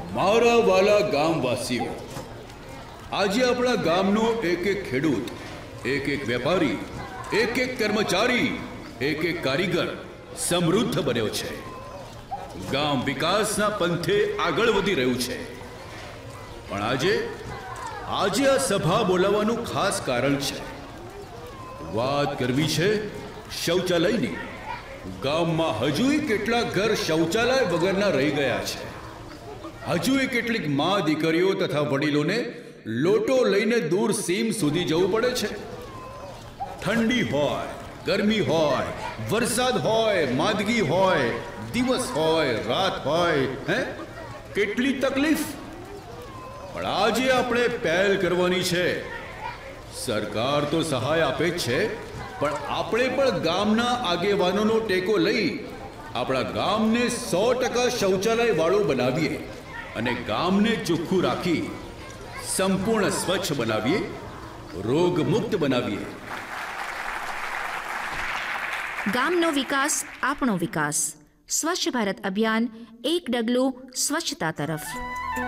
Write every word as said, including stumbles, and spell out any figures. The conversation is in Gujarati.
મારા વાલા ગામવાસીઓ, આજે આપણા ગામનો એક એક ખેડૂત, એક એક વેપારી, એક એક કર્મચારી, એક એક કારીગર સમૃદ્ધ બન્યો છે. ગામ વિકાસના પંથે આગળ વધી રહ્યું છે. પણ આજે આજે આ સભા બોલાવવાનું ખાસ કારણ છે. વાત કરવી છે શૌચાલયની. ગામમાં હજુય કેટલાક ઘર શૌચાલય વગરના રહી ગયા છે. હજુય કેટલીક મા દીકરીઓ તથા વડીલોને લોટો લઈને દૂર સીમ સુધી જવું પડે છે. ઠંડી હોય, ગરમી હોય, વરસાદ હોય, માંદગી હોય, દિવસ હોય, રાત હોય, હે કેટલી તકલીફ. પણ આજે આપણે પહેલ કરવાની છે. સરકાર તો સહાય આપે જ છે, પણ આપણે પણ ગામના આગેવાનોનો ટેકો લઈ આપણા ગામને સો ટકા શૌચાલય વાળું બનાવીએ અને ગામને ચોખ્ખું રાખી સંપૂર્ણ સ્વચ્છ બનાવીએ, રોગમુક્ત બનાવીએ. ગામનો વિકાસ આપણો વિકાસ. સ્વચ્છ ભારત અભિયાન, એક ડગલું સ્વચ્છતા તરફ.